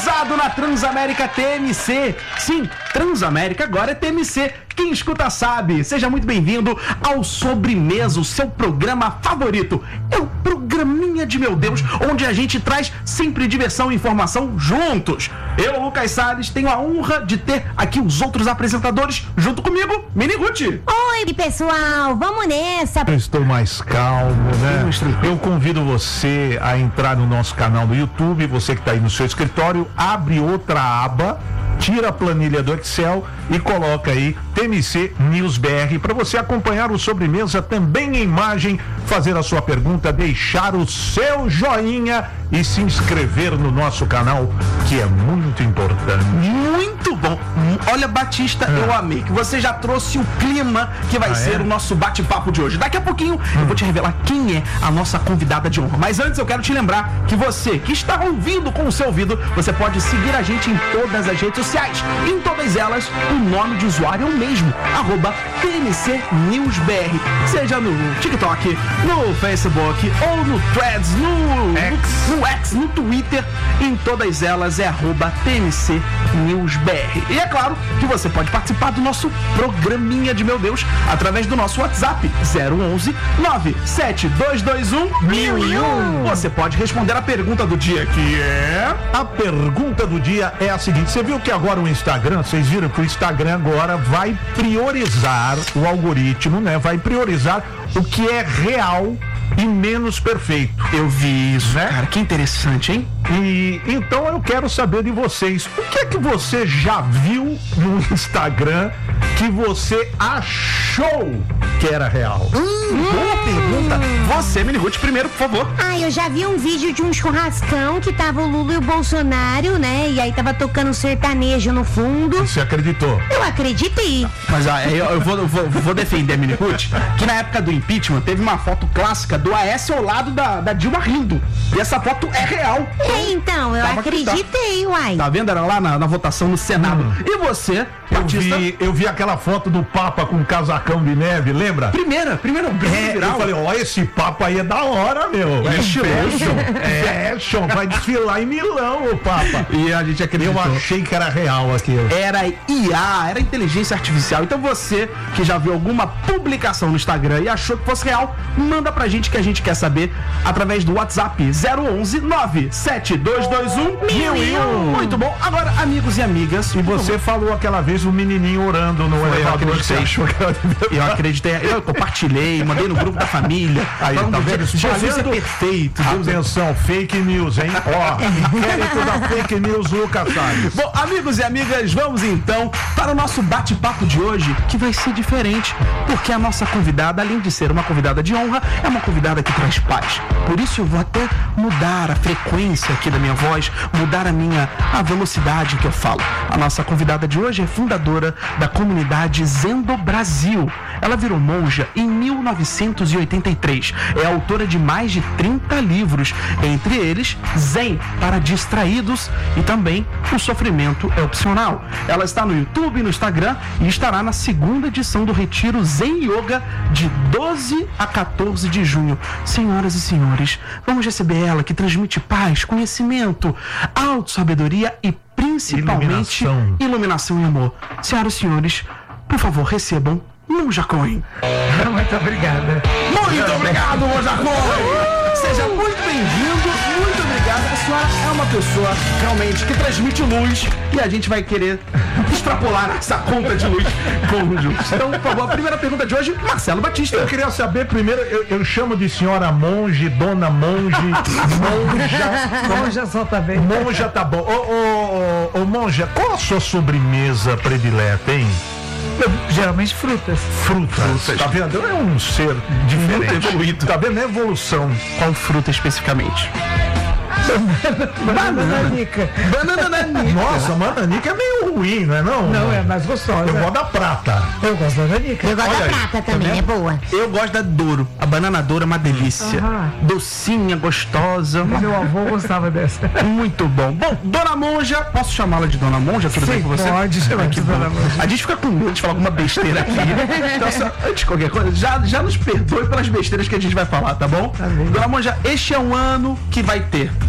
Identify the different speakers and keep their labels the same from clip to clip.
Speaker 1: Sintonizado na Transamérica TMC. Sim, Transamérica agora é TMC. Quem escuta sabe. Seja muito bem-vindo ao Sobremesa, o seu programa favorito. É o programinha de meu Deus, onde a gente traz sempre diversão e informação juntos. Eu, Lucas Salles, tenho a honra de ter aqui os outros apresentadores junto comigo, Miniguti.
Speaker 2: Oi, pessoal, vamos nessa.
Speaker 3: Eu estou mais calmo, né? Eu convido você a entrar no nosso canal no YouTube, você que está aí no seu escritório, abre outra aba, tira a planilha do Excel e coloca aí TMC News BR para você acompanhar o Sobremesa também em imagem, fazer a sua pergunta, deixar o seu joinha e se inscrever no nosso canal, que é muito importante.
Speaker 1: Muito bom. Olha, Batista, eu amei que você já trouxe o clima que vai ser o nosso bate-papo de hoje. Daqui a pouquinho eu vou te revelar quem é a nossa convidada de honra. Mas antes eu quero te lembrar que você que está ouvindo com o seu ouvido, você pode seguir a gente em todas as redes sociais. Em todas elas, o nome de usuário é o mesmo, @TMC News BR. Seja no TikTok, no Facebook ou no Threads, no X, no Twitter, em todas elas é @TMC News BR. E é claro que você pode participar do nosso programinha de meu Deus através do nosso WhatsApp 011 97221 1001. Você pode responder a pergunta do dia, que é...
Speaker 3: A pergunta do dia é a seguinte: você viu que agora o Instagram, vocês viram que o Instagram agora vai priorizar o algoritmo, né? Vai priorizar o que é real e menos perfeito.
Speaker 1: Eu vi isso,
Speaker 3: né?
Speaker 1: Cara, que interessante, hein?
Speaker 3: E então eu quero saber de vocês, o que é que você já viu no Instagram que você achou que era real?
Speaker 1: Boa pergunta. Você, Miniguti, primeiro, por favor.
Speaker 2: Eu já vi um vídeo de um churrascão que tava o Lula e o Bolsonaro, né? E aí tava tocando sertanejo no fundo.
Speaker 3: Você acreditou?
Speaker 2: Eu acreditei.
Speaker 1: Mas eu vou defender a Miniguti, que na época do impeachment teve uma foto clássica do Aécio ao lado da Dilma rindo. E essa foto é real.
Speaker 2: Então, eu acreditei, uai.
Speaker 1: Tá vendo? Era lá na votação no Senado. E você, Batista?
Speaker 3: Eu vi aquela foto do Papa com um casacão de neve, lembra?
Speaker 1: Primeira
Speaker 3: Eu falei, ó, esse Papa aí é da hora, meu. É fashion. Vai desfilar em Milão, o Papa.
Speaker 1: E a gente acreditou.
Speaker 3: Eu achei que era real aquilo.
Speaker 1: Era IA, era inteligência artificial. Então você que já viu alguma publicação no Instagram e achou que fosse real, manda pra gente que a gente quer saber através do WhatsApp 011 97221 1001. Muito bom. Agora, amigos e amigas,
Speaker 3: E você falou aquela vez o menininho orando no elevador. Você achou que era de verdade?
Speaker 1: Eu acreditei, eu compartilhei, mandei no grupo da família.
Speaker 3: Aí, tá vendo?
Speaker 1: Jesus é perfeito.
Speaker 3: Atenção, fake news, hein? Ó, mérito da fake news, Lucas Salles.
Speaker 1: Bom, amigos e amigas, vamos então para o nosso bate-papo de hoje, que vai ser diferente, porque a nossa convidada, além de ser uma convidada de honra, é uma convidada que traz paz. Por isso eu vou até mudar a frequência aqui da minha voz, mudar a velocidade que eu falo. A nossa convidada de hoje é fundadora da comunidade Zendo Brasil. Ela virou monja em 1983. É autora de mais de 30 livros, entre eles Zen para distraídos e também O Sofrimento é Opcional. Ela está no YouTube e no Instagram e estará na segunda edição do Retiro Zen Yoga de 12 a 14 de junho. Senhoras e senhores, vamos receber ela, que transmite paz, conhecimento, autossabedoria e principalmente iluminação e amor. Senhoras e senhores, por favor, recebam Monja Cohen.
Speaker 4: Muito obrigada.
Speaker 1: Muito obrigado, Monja Cohen. Seja muito bem-vindo, muito obrigado. A senhora é uma pessoa realmente que transmite luz e a gente vai querer extrapolar essa conta de luz conjuntos. Então, por favor, a primeira pergunta de hoje, Marcelo Batista.
Speaker 3: Eu queria saber primeiro, eu chamo de senhora monge, dona monge, monja.
Speaker 4: Monja só tá bem.
Speaker 3: Monja tá bom. Ô monja, qual a sua sobremesa predileta, hein?
Speaker 4: Geralmente frutas.
Speaker 3: Frutas. Tá vendo? É um ser diferente.
Speaker 1: Muito evoluído.
Speaker 3: Tá vendo? É evolução.
Speaker 1: Qual fruta especificamente?
Speaker 4: Bananica.
Speaker 1: Banananica.
Speaker 3: Nossa, bananica é meio ruim, não é não?
Speaker 4: Não, é mais gostosa.
Speaker 3: Eu gosto da prata.
Speaker 4: Eu gosto da bananica.
Speaker 2: Eu gosto
Speaker 3: Olha
Speaker 2: da
Speaker 3: aí,
Speaker 2: prata também, é boa.
Speaker 1: Eu gosto da Douro. A banana Douro é uma delícia. Docinha, gostosa.
Speaker 4: Meu avô gostava dessa.
Speaker 1: Muito bom. Bom, Dona Monja, posso chamá-la de Dona Monja? Tudo bem com você?
Speaker 4: Pode chamar de Dona Monja.
Speaker 1: A gente fica com medo de falar alguma besteira aqui. Então, antes de qualquer coisa, já nos perdoe pelas besteiras que a gente vai falar, tá bom?
Speaker 4: Tá bem.
Speaker 1: Dona Monja, este é um ano que vai ter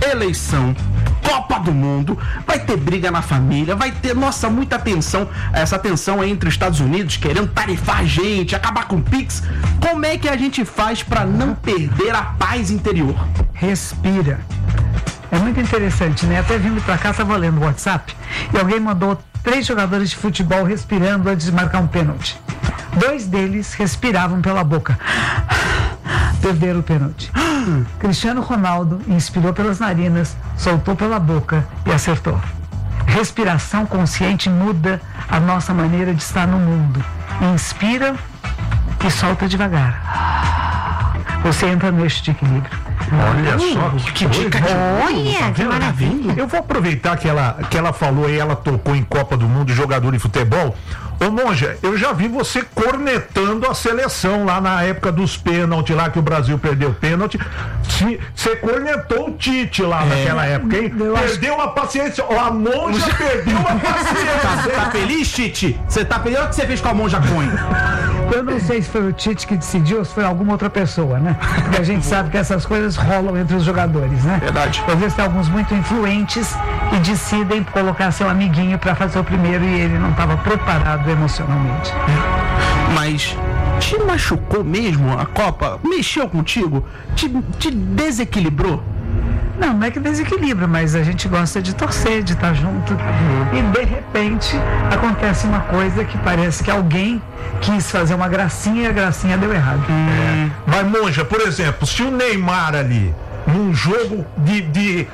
Speaker 1: eleição, Copa do Mundo, vai ter briga na família, vai ter, nossa, muita tensão, essa tensão entre os Estados Unidos querendo tarifar a gente, acabar com o Pix. Como é que a gente faz para não perder a paz interior?
Speaker 4: Respira. É muito interessante, né? Até vindo pra cá, estava lendo o WhatsApp e alguém mandou 3 jogadores de futebol respirando antes de marcar um pênalti. 2 deles respiravam pela boca. Perderam o pênalti. Cristiano Ronaldo inspirou pelas narinas, soltou pela boca e acertou. Respiração consciente muda a nossa maneira de estar no mundo. Inspira e solta devagar. Você entra no eixo de equilíbrio.
Speaker 3: Olha só, que dica de
Speaker 2: Olha, que maravilha.
Speaker 3: Eu vou aproveitar que ela falou e ela tocou em Copa do Mundo, jogador de futebol. Ô Monja, eu já vi você cornetando a seleção lá na época dos pênaltis, lá que o Brasil perdeu o pênalti. Você cornetou o Tite lá naquela época, hein? Perdeu a paciência. A Monja perdeu a paciência.
Speaker 1: Tá feliz, Tite? Você tá feliz? Olha o que você fez com a Monja Coin.
Speaker 4: Eu não sei se foi o Tite que decidiu ou se foi alguma outra pessoa, né? Porque a gente sabe que essas coisas rolam entre os jogadores, né?
Speaker 1: Verdade.
Speaker 4: Às vezes tem alguns muito influentes que decidem colocar seu amiguinho para fazer o primeiro e ele não estava preparado emocionalmente.
Speaker 1: Mas te machucou mesmo a Copa? Mexeu contigo? Te desequilibrou?
Speaker 4: Não é que desequilibra, mas a gente gosta de torcer, de estar junto. E de repente acontece uma coisa que parece que alguém quis fazer uma gracinha e a gracinha deu errado.
Speaker 3: Mas Monja, por exemplo, se o Neymar ali, num jogo de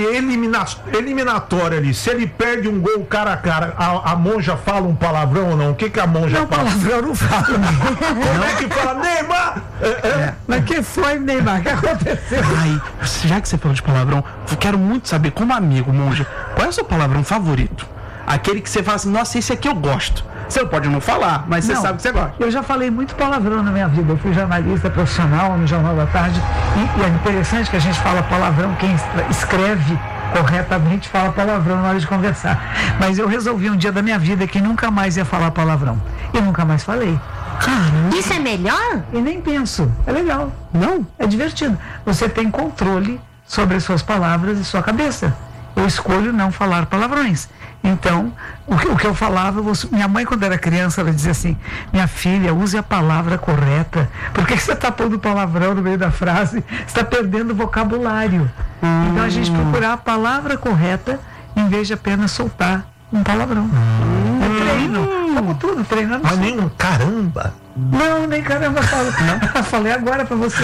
Speaker 3: eliminatória ali, se ele perde um gol cara a cara, a Monja fala um palavrão ou não? O que a Monja fala?
Speaker 4: Palavrão não fala.
Speaker 3: Como é que fala? Neymar!
Speaker 4: Mas que foi, Neymar? O que aconteceu?
Speaker 1: Ai, já que você falou de palavrão, eu quero muito saber, como amigo, Monja, qual é o seu palavrão favorito? Aquele que você fala assim, nossa, esse aqui eu gosto. Você pode não falar, mas você sabe que você gosta.
Speaker 4: Eu já falei muito palavrão na minha vida. Eu fui jornalista profissional no Jornal da Tarde e é interessante que a gente fala palavrão. Quem escreve corretamente fala palavrão na hora de conversar. Mas eu resolvi um dia da minha vida que nunca mais ia falar palavrão. E nunca mais falei.
Speaker 2: Caramba. Isso é melhor?
Speaker 4: E nem penso. É legal. Não? É divertido. Você tem controle sobre as suas palavras e sua cabeça. Eu escolho não falar palavrões. Então, o que eu falava, minha mãe quando era criança, ela dizia assim, minha filha, use a palavra correta. Por que você está pondo palavrão no meio da frase? Você está perdendo o vocabulário. Então a gente procurar a palavra correta em vez de apenas soltar um palavrão. É treino, como tudo, treinando.
Speaker 3: Mas nem um caramba.
Speaker 4: Não, nem caramba falo. Não. Falei agora pra você.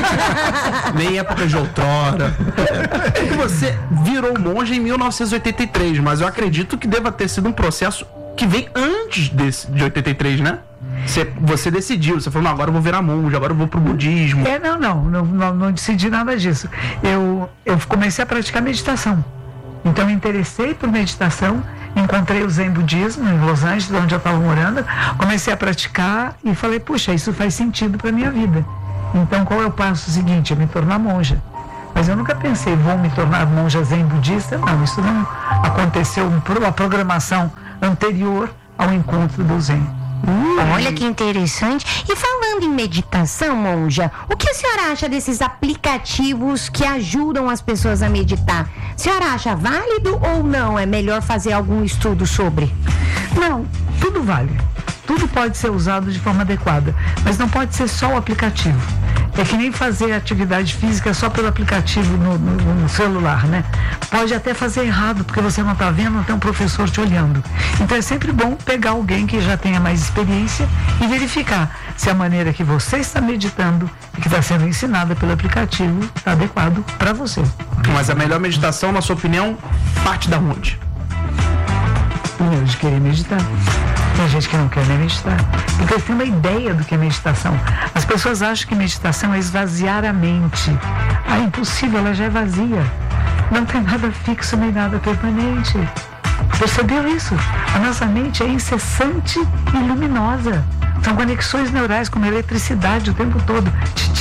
Speaker 1: Nem época de outrora. É que você virou monja em 1983, mas eu acredito que deva ter sido um processo que vem antes de 83, né? Você decidiu, você falou, não, agora eu vou virar monja, agora eu vou pro budismo.
Speaker 4: Não decidi nada disso. Eu comecei a praticar meditação. Então me interessei por meditação, encontrei o Zen Budismo em Los Angeles, onde eu estava morando, comecei a praticar e falei, puxa, isso faz sentido para minha vida. Então qual é o passo seguinte? É me tornar monja. Mas eu nunca pensei, vou me tornar monja Zen Budista. Não, isso não aconteceu, uma programação anterior ao encontro do Zen.
Speaker 2: Olha que interessante. E falando em meditação, monja, o que a senhora acha desses aplicativos que ajudam as pessoas a meditar? A senhora acha válido ou não? É melhor fazer algum estudo sobre?
Speaker 4: Não, tudo vale. Tudo pode ser usado de forma adequada, mas não pode ser só o aplicativo. É que nem fazer atividade física só pelo aplicativo no celular, né? Pode até fazer errado, porque você não está vendo, não tem um professor te olhando. Então é sempre bom pegar alguém que já tenha mais experiência e verificar se a maneira que você está meditando e que está sendo ensinada pelo aplicativo está adequado para você.
Speaker 1: Mas a melhor meditação, na sua opinião, parte da onde?
Speaker 4: Primeiro, de querer meditar. Tem gente que não quer nem meditar, porque tem uma ideia do que é meditação. As pessoas acham que meditação é esvaziar a mente. É impossível, ela já é vazia. Não tem nada fixo nem nada permanente. Percebeu isso? A nossa mente é incessante e luminosa. São conexões neurais como eletricidade o tempo todo.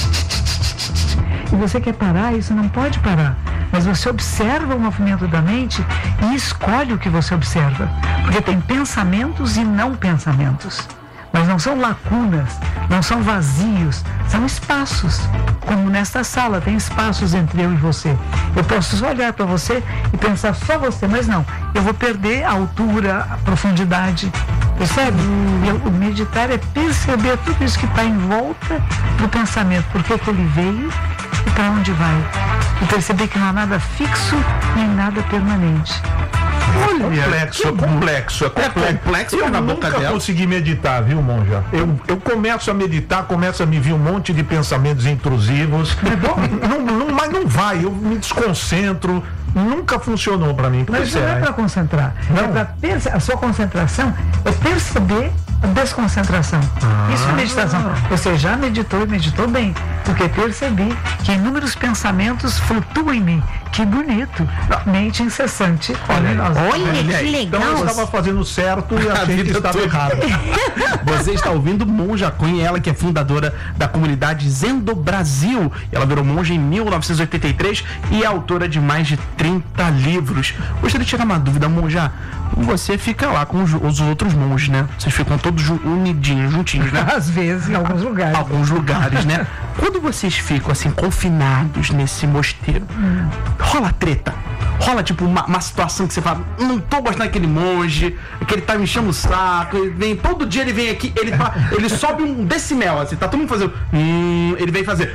Speaker 4: E você quer parar, isso não pode parar. Mas você observa o movimento da mente e escolhe o que você observa. Porque tem pensamentos e não pensamentos. Mas não são lacunas, não são vazios, são espaços. Como nesta sala, tem espaços entre eu e você. Eu posso só olhar para você e pensar só você, mas não. Eu vou perder a altura, a profundidade. Percebe? O meditar é perceber tudo isso que está em volta do pensamento. Por que ele veio e para onde vai. E perceber que não há nada fixo nem nada permanente.
Speaker 3: Complexo.
Speaker 1: Eu
Speaker 3: na boca dela. Consegui meditar, viu, monja? Eu começo a meditar, começa a me vir um monte de pensamentos intrusivos. Mas não vai, eu me desconcentro. Nunca funcionou pra mim.
Speaker 4: Mas não é pra concentrar. Não. É pra a sua concentração é perceber a desconcentração. Isso é meditação. Você já meditou e meditou bem. Porque percebi que inúmeros pensamentos flutuam em mim. Que bonito. Mente incessante.
Speaker 2: Olha que legal.
Speaker 3: Então eu estava fazendo certo e achei que estava errado.
Speaker 1: Você está ouvindo Monja Coen, ela que é fundadora da comunidade Zendo Brasil. Ela virou monja em 1983 e é autora de mais de 30 livros. Gostaria de tirar uma dúvida, monja. Você fica lá com os outros monges, né? Vocês ficam todos unidinhos, juntinhos, né?
Speaker 4: Às vezes, em alguns lugares.
Speaker 1: Alguns lugares, né? Quando vocês ficam assim, confinados nesse mosteiro, rola treta? Rola tipo uma situação que você fala, não tô gostando daquele monge, que ele tá me enchendo o saco, ele vem, todo dia ele vem aqui, ele sobe um decimel, assim, tá todo mundo fazendo, ele vem fazer,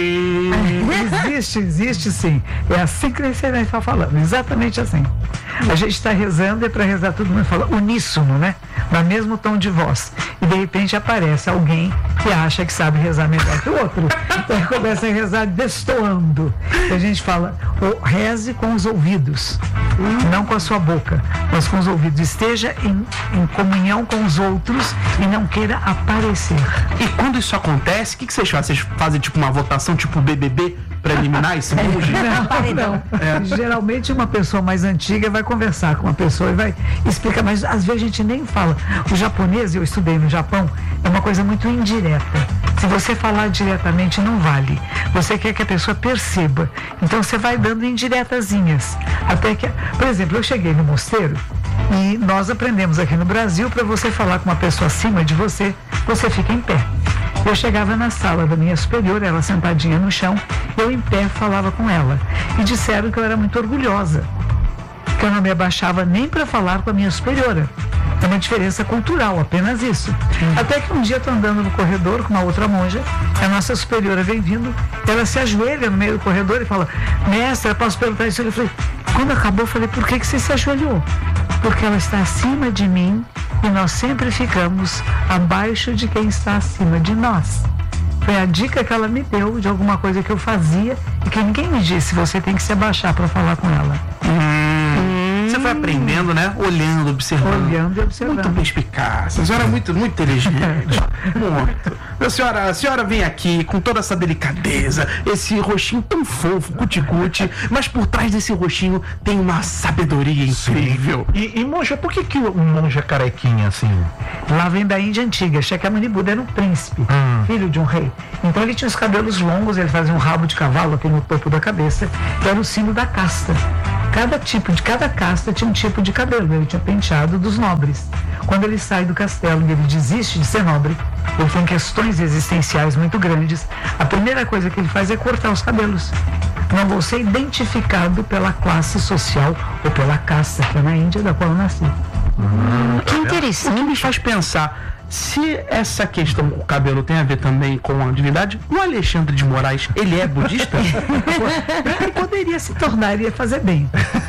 Speaker 4: Existe sim. É assim que você está falando, exatamente assim. A gente está rezando e para rezar todo mundo fala uníssono, né? No mesmo tom de voz. E de repente aparece alguém que acha que sabe rezar melhor que o outro. Então começa a rezar destoando. E a gente fala, reze com os ouvidos, não com a sua boca, mas com os ouvidos. Esteja em comunhão com os outros e não queira aparecer.
Speaker 1: E quando isso acontece, o que vocês fazem? Vocês fazem tipo uma votação tipo BBB para eliminar esse monge?
Speaker 4: Não. Geralmente uma pessoa mais antiga vai conversar com uma pessoa e vai explicar, mas às vezes a gente nem fala. O japonês, eu estudei no Japão, é uma coisa muito indireta. Se você falar diretamente, não vale. Você quer que a pessoa perceba. Então você vai dando indiretazinhas. Até que, por exemplo, eu cheguei no mosteiro e nós aprendemos aqui no Brasil, para você falar com uma pessoa acima de você, você fica em pé. Eu chegava na sala da minha superior, ela sentadinha no chão, eu em pé falava com ela. E disseram que eu era muito orgulhosa, que eu não me abaixava nem para falar com a minha superiora. É uma diferença cultural, apenas isso. Até que um dia eu estou andando no corredor com uma outra monja, a nossa superiora vem vindo, ela se ajoelha no meio do corredor e fala, mestra, eu posso perguntar isso? Eu falei, quando acabou, eu falei, por que você se ajoelhou? Porque ela está acima de mim e nós sempre ficamos abaixo de quem está acima de nós. Foi a dica que ela me deu de alguma coisa que eu fazia e que ninguém me disse, você tem que se abaixar para falar com ela.
Speaker 1: Você foi aprendendo, né? Olhando, observando.
Speaker 4: Olhando e observando.
Speaker 1: Muito perspicaz. A senhora é muito inteligente. Muito. A senhora vem aqui com toda essa delicadeza, esse rostinho tão fofo, cuticute, mas por trás desse rostinho tem uma sabedoria incrível.
Speaker 3: E monja, por que um monge é carequinha assim?
Speaker 4: Lá vem da Índia antiga. Shakyamuni Buda era um príncipe, filho de um rei. Então ele tinha os cabelos longos, ele fazia um rabo de cavalo aqui no topo da cabeça, que era o símbolo da casta. Cada casta tinha um tipo de cabelo, ele tinha penteado dos nobres. Quando ele sai do castelo e ele desiste de ser nobre, ele tem questões existenciais muito grandes, a primeira coisa que ele faz é cortar os cabelos. Não vou ser identificado pela classe social ou pela casta, que é na Índia, da qual eu nasci.
Speaker 2: Que interessante.
Speaker 1: O que me faz pensar, se essa questão com o cabelo tem a ver também com a divindade, o Alexandre de Moraes, ele é budista?
Speaker 4: Ele poderia se tornar, iria fazer bem.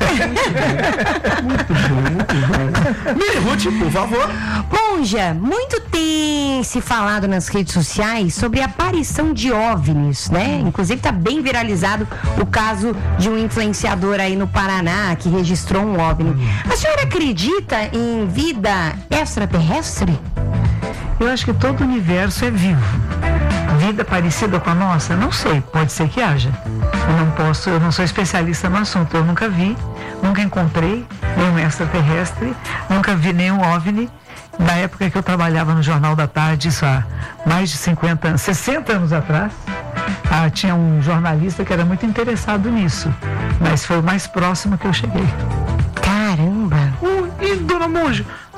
Speaker 1: Muito bom. Miri Ruth, por favor.
Speaker 2: Monja, muito tem se falado nas redes sociais sobre a aparição de OVNIs, né? Inclusive está bem viralizado o caso de um influenciador aí no Paraná que registrou um OVNI. A senhora acredita em vida extraterrestre?
Speaker 4: Eu acho que todo o universo é vivo. Vida parecida com a nossa? Não sei, pode ser que haja. Eu não sou especialista no assunto, eu nunca vi, nunca encontrei nenhum extraterrestre, nunca vi nenhum OVNI. Na época que eu trabalhava no Jornal da Tarde, isso há mais de 60 anos atrás, tinha um jornalista que era muito interessado nisso, mas foi o mais próximo que eu cheguei.
Speaker 2: Caramba!
Speaker 1: E dona Monja,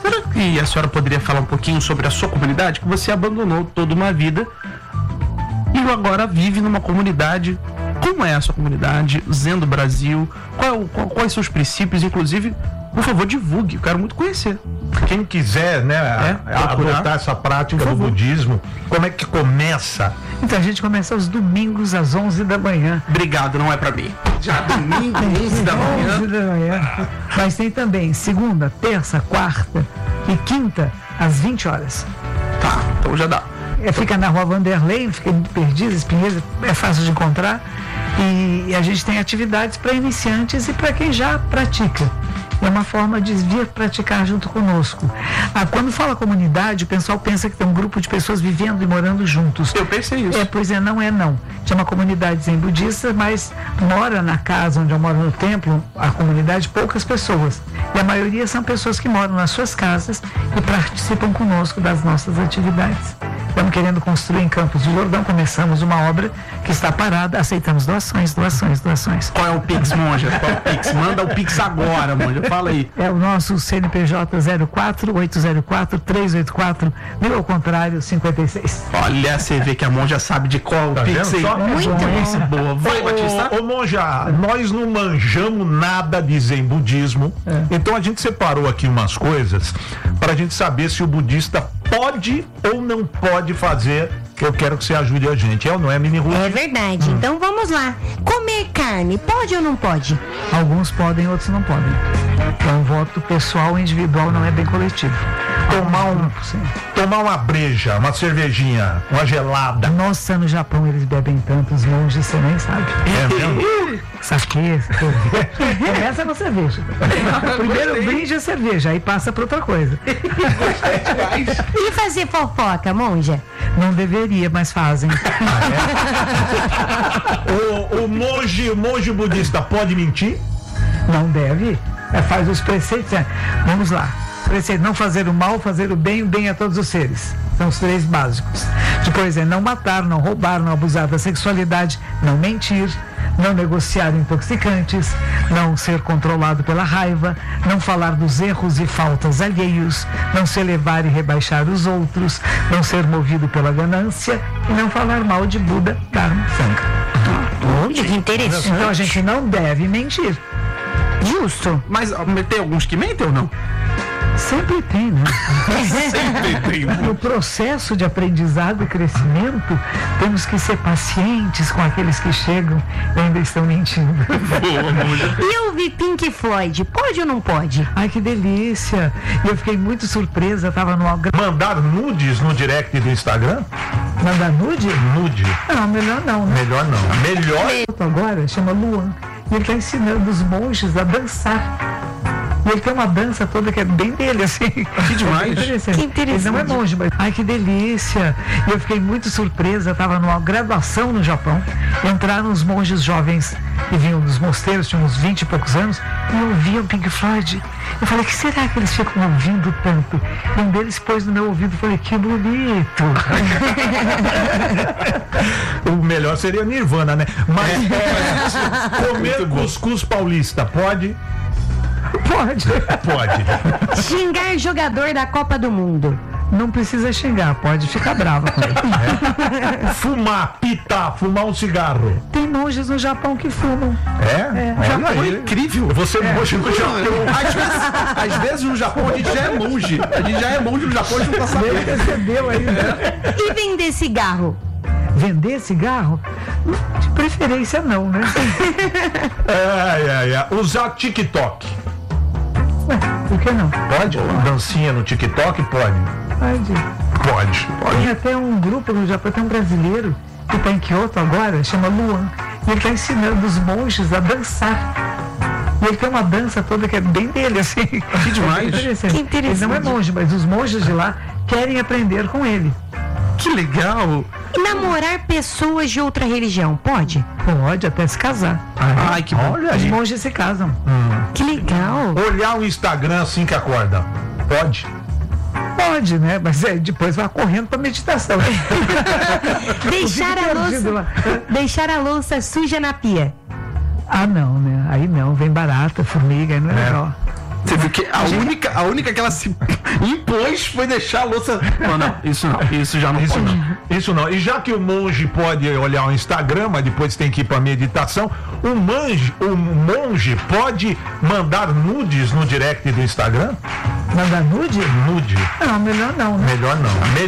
Speaker 1: Será que a senhora poderia falar um pouquinho sobre a sua comunidade? Que você abandonou toda uma vida e agora vive numa comunidade. Como é a sua comunidade? Zendo Brasil? Quais são os princípios? Inclusive, por favor, divulgue. Eu quero muito conhecer.
Speaker 3: Quem quiser, né, adotar essa prática do budismo, como é que começa?
Speaker 4: Então a gente começa aos domingos às 11 da manhã.
Speaker 1: Obrigado, não é pra mim. Já domingo, 11 da manhã.
Speaker 4: 11 da manhã. Mas tem também segunda, terça, quarta e quinta às 20 horas.
Speaker 1: Tá, então já dá.
Speaker 4: Fica na Rua Vanderlei, fica em Perdizes, Pinheiros, é fácil de encontrar. E a gente tem atividades para iniciantes e para quem já pratica. É uma forma de vir praticar junto conosco. Quando fala comunidade, o pessoal pensa que tem um grupo de pessoas vivendo e morando juntos.
Speaker 1: Eu pensei isso.
Speaker 4: Pois é, não é não. Chama comunidade zen budista, mas mora na casa onde eu moro no templo, a comunidade, poucas pessoas. E a maioria são pessoas que moram nas suas casas e participam conosco das nossas atividades. Estamos querendo construir em Campos do Jordão, começamos uma obra que está parada, aceitamos doações.
Speaker 1: Qual é o Pix, monja? Qual é o Pix? Manda o Pix agora, monja. Fala aí.
Speaker 4: É o nosso CNPJ 04804-384, ao contrário, 56.
Speaker 1: Olha, você vê que a monja sabe de qual Pix aí.
Speaker 2: Muito bom.
Speaker 1: Boa. Vai, Batista.
Speaker 3: Ô monja, nós não manjamos nada de Zen budismo, então a gente separou aqui umas coisas para a gente saber se o budista pode ou não pode fazer. Eu quero que você ajude a gente. É ou não é, Mini Ruth?
Speaker 2: É verdade. Então vamos lá. Comer carne, pode ou não pode?
Speaker 4: Alguns podem, outros não podem. É um voto pessoal, individual, não é bem coletivo.
Speaker 3: Tomar uma breja, uma cervejinha, uma gelada.
Speaker 4: Nossa, no Japão eles bebem tanto, os monges, você nem sabe.
Speaker 3: É mesmo?
Speaker 4: Saque. Começa na cerveja. Primeiro brinde a cerveja, aí passa para outra coisa.
Speaker 2: E fazer fofoca, monja?
Speaker 4: Não deveria, mas fazem.
Speaker 3: O monge budista pode mentir?
Speaker 4: Não deve. Faz os preceitos. Vamos lá. Preceito: não fazer o mal, fazer o bem a todos os seres. São os 3 básicos. Depois não matar, não roubar, não abusar da sexualidade, não mentir, não negociar intoxicantes, não ser controlado pela raiva, não falar dos erros e faltas alheios, não se elevar e rebaixar os outros, não ser movido pela ganância e não falar mal de Buda, Dharma, Sangha.
Speaker 2: Olha, que interessante.
Speaker 4: Então a gente não deve mentir.
Speaker 2: Justo.
Speaker 1: Mas tem alguns que mentem ou não?
Speaker 4: Sempre tem, né?
Speaker 1: Sempre tem.
Speaker 4: No processo de aprendizado e crescimento, temos que ser pacientes com aqueles que chegam e ainda estão mentindo.
Speaker 2: E eu vi Pink Floyd, pode ou não pode?
Speaker 4: Ai, que delícia! E eu fiquei muito surpresa, estava no...
Speaker 3: Mandar nudes no direct do Instagram?
Speaker 4: Mandar nude?
Speaker 3: Nude.
Speaker 4: Não, melhor não, né?
Speaker 3: Melhor não. Melhor?
Speaker 4: Agora chama Luan. E ele está ensinando os monges a dançar. E ele tem uma dança toda que é bem dele, assim.
Speaker 1: Que demais.
Speaker 2: Que interessante.
Speaker 4: Ele não é monge, mas... Ai, que delícia. E eu fiquei muito surpresa, estava numa graduação no Japão, entraram os monges jovens que vinham dos mosteiros, tinham uns 20 e poucos anos, e ouviam Pink Floyd. Eu falei, que será que eles ficam ouvindo tanto? E um deles pôs no meu ouvido e falei, que bonito.
Speaker 3: O melhor seria Nirvana, né? Mas comer cuscuz paulista, pode?
Speaker 4: Pode.
Speaker 2: Xingar jogador da Copa do Mundo.
Speaker 4: Não precisa xingar, pode ficar brava com ele.
Speaker 3: Fumar, pitar, fumar um cigarro.
Speaker 4: Tem monges no Japão que fumam.
Speaker 3: Olha aí.
Speaker 1: Incrível.
Speaker 3: Você é monge no Japão.
Speaker 1: Às vezes no Japão a gente já é monge. A gente já é monge no Japão, a gente não tá sabendo.
Speaker 4: Percebeu aí.
Speaker 2: E vender cigarro?
Speaker 4: Vender cigarro? De preferência não, né?
Speaker 3: Usar TikTok.
Speaker 4: Por que não?
Speaker 3: Pode? Dancinha no TikTok? Pode. Pode.
Speaker 4: Tem até um grupo no Japão, tem um brasileiro que está em Kyoto agora, chama Luan. E ele está ensinando os monges a dançar. E ele tem uma dança toda que é bem dele, assim.
Speaker 1: Que demais.
Speaker 2: Que interessante.
Speaker 4: Ele não é monge, mas os monges de lá querem aprender com ele.
Speaker 1: Que legal.
Speaker 2: E namorar pessoas de outra religião, pode?
Speaker 4: Pode, até se casar.
Speaker 1: Ai, que bom.
Speaker 3: Olha
Speaker 4: Os
Speaker 3: aí.
Speaker 4: monges se casam.
Speaker 2: Que legal.
Speaker 3: Olhar o Instagram assim que acorda. Pode?
Speaker 4: Pode, né? Mas depois vai correndo para meditação.
Speaker 2: Deixar a louça suja na pia.
Speaker 4: Ah, não, né? Aí não, vem barata, formiga, aí não é legal.
Speaker 1: Você viu que a única que ela se impôs foi deixar a louça. Não, isso já não pode.
Speaker 3: Isso não. E já que o monge pode olhar o Instagram, mas depois tem que ir para meditação, o monge pode mandar nudes no direct do Instagram?
Speaker 4: Mandar nude?
Speaker 3: Nude.
Speaker 4: Não, melhor não, né?
Speaker 3: Melhor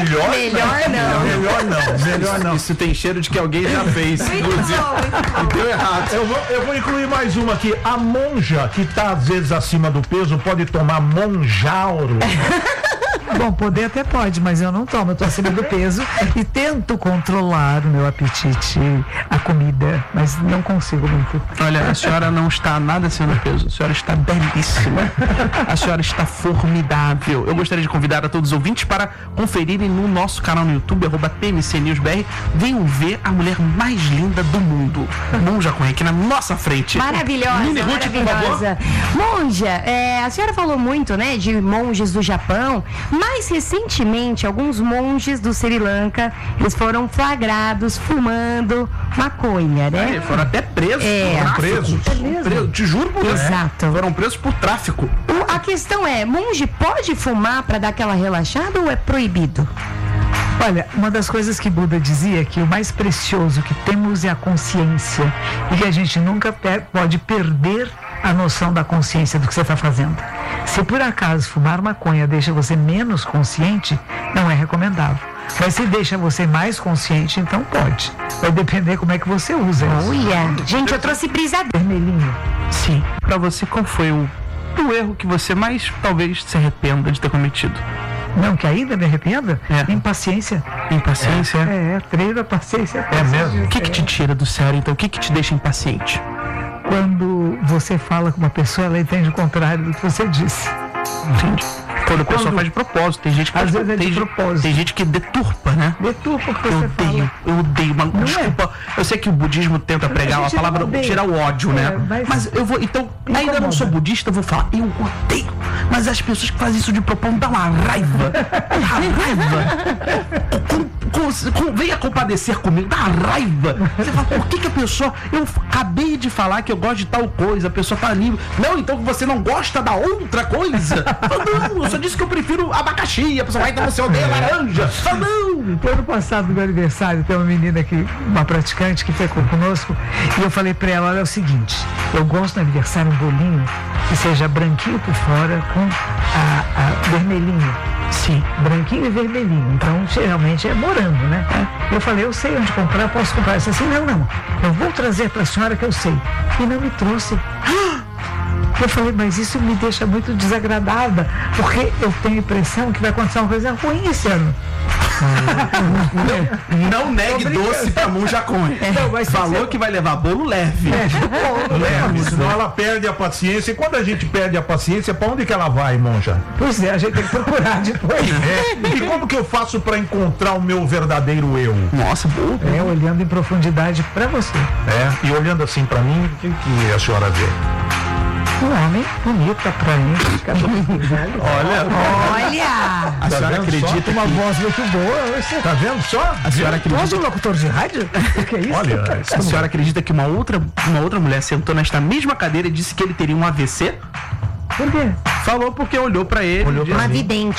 Speaker 3: não.
Speaker 1: Isso tem cheiro de que alguém já fez. Inclusive. E deu errado.
Speaker 3: Eu vou incluir mais uma aqui. A monja que está às vezes acima do peso pode tomar monjauro.
Speaker 4: Bom, poder até pode, mas eu não tomo, eu tô acima do peso e tento controlar o meu apetite, a comida, mas não consigo muito.
Speaker 1: Olha, a senhora não está nada acima do peso, a senhora está belíssima, a senhora está formidável. Eu gostaria de convidar a todos os ouvintes para conferirem no nosso canal no YouTube, @TMCNewsBR, venham ver a mulher mais linda do mundo, Monja Cohen, aqui na nossa frente.
Speaker 2: Maravilhosa, maravilhosa. Monja, a senhora falou muito, né, de monges do Japão. Mais recentemente, alguns monges do Sri Lanka, eles foram flagrados fumando maconha, né?
Speaker 1: Foram até presos.
Speaker 3: Presos.
Speaker 1: Te juro por Deus.
Speaker 2: Exato.
Speaker 1: Foram presos por tráfico.
Speaker 2: A questão é, monge pode fumar para dar aquela relaxada ou é proibido?
Speaker 4: Olha, uma das coisas que Buda dizia é que o mais precioso que temos é a consciência e que a gente nunca pode perder a noção da consciência do que você está fazendo. Se por acaso fumar maconha deixa você menos consciente, não é recomendável. Mas se deixa você mais consciente, então pode. Vai depender como é que você usa isso.
Speaker 2: Olha, gente, eu trouxe brisadeiro.
Speaker 4: Vermelhinho.
Speaker 1: Sim. Pra você, qual foi o erro que você mais talvez se arrependa de ter cometido?
Speaker 4: Não, que ainda me arrependa? Impaciência.
Speaker 1: Impaciência?
Speaker 4: Treino a paciência.
Speaker 3: É mesmo?
Speaker 1: O que te tira do sério, então? O que te deixa impaciente?
Speaker 4: Quando você fala com uma pessoa, ela entende o contrário do que você disse.
Speaker 1: Entendi. Quando a pessoa faz de propósito, tem gente que
Speaker 4: às vezes é de propósito.
Speaker 1: Tem gente que deturpa, né?
Speaker 4: Deturpa o que você fala.
Speaker 1: Eu odeio, desculpa. Eu sei que o budismo tenta pregar a palavra tirar o ódio, né? Mas eu vou, então, ainda não sou budista, eu vou falar, eu odeio. Mas as pessoas que fazem isso de propósito dão uma raiva. Venha compadecer comigo, dá raiva. Você fala, por que a pessoa, eu acabei de falar que eu gosto de tal coisa, a pessoa tá ali, não, então você não gosta da outra coisa? Não, eu só disse que eu prefiro abacaxi, a pessoa vai, então você odeia laranja. Não.
Speaker 4: Ano passado, no meu aniversário, tem uma menina aqui, uma praticante que ficou conosco, e eu falei pra ela, olha, é o seguinte, eu gosto no aniversário um bolinho que seja branquinho por fora com a vermelhinho. Sim, branquinho e vermelhinho. Então, geralmente é morango, né? Eu falei, eu sei onde comprar, eu posso comprar. Ela disse assim, não, eu vou trazer para a senhora que eu sei. E não me trouxe. Eu falei, mas isso me deixa muito desagradada, porque eu tenho a impressão que vai acontecer uma coisa ruim esse ano.
Speaker 1: Não negue doce pra Monja Cohen. Falou que vai levar bolo leve.
Speaker 3: Leve, senão ela perde a paciência. E quando a gente perde a paciência, pra onde que ela vai, monja?
Speaker 4: Pois é, a gente tem que procurar depois.
Speaker 3: E como que eu faço pra encontrar o meu verdadeiro eu?
Speaker 1: Nossa, boa.
Speaker 4: Olhando em profundidade pra você.
Speaker 3: E olhando assim pra mim, o que a senhora vê?
Speaker 4: Um homem bonito, atraente,
Speaker 1: Olha! A senhora acredita
Speaker 4: uma voz muito boa, você
Speaker 3: tá vendo só?
Speaker 1: A senhora acredita
Speaker 4: um locutor de rádio? O que é isso?
Speaker 3: Olha,
Speaker 1: a senhora acredita que uma outra mulher sentou nesta mesma cadeira e disse que ele teria um AVC?
Speaker 4: Por quê?
Speaker 1: Falou porque olhou pra ele.
Speaker 2: Uma vidente.